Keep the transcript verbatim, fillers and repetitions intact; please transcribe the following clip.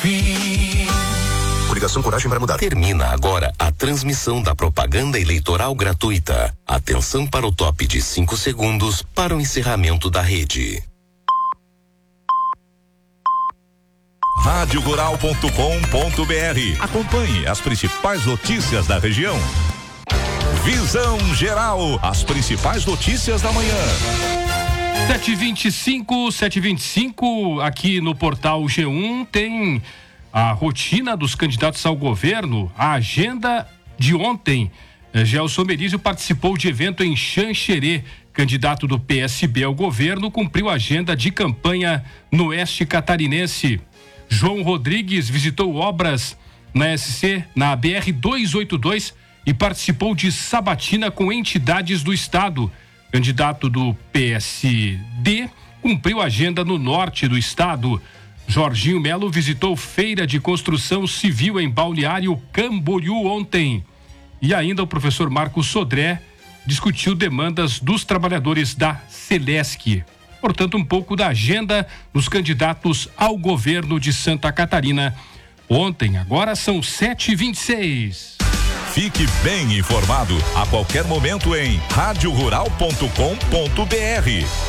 fim. Coligação Coragem para Mudar. Termina agora a transmissão da propaganda eleitoral gratuita. Atenção para o top de cinco segundos para o encerramento da rede. rádio rural ponto com ponto br. Acompanhe as principais notícias da região. Visão Geral, as principais notícias da manhã. sete e vinte e cinco, sete e vinte e cinco, aqui no portal G um tem a rotina dos candidatos ao governo, a agenda de ontem. Gelson Merizio participou de evento em Xanxerê. Candidato do P S B ao governo cumpriu a agenda de campanha no oeste catarinense. João Rodrigues visitou obras na S C, na B R duzentos e oitenta e dois e participou de sabatina com entidades do estado. Candidato do P S D cumpriu a agenda no norte do estado. Jorginho Melo visitou feira de construção civil em Balneário Camboriú ontem. E ainda o professor Marcos Sodré discutiu demandas dos trabalhadores da Celesc. Portanto, um pouco da agenda dos candidatos ao governo de Santa Catarina. Ontem, agora são sete e vinte e seis. Fique bem informado a qualquer momento em rádio rural ponto com ponto br.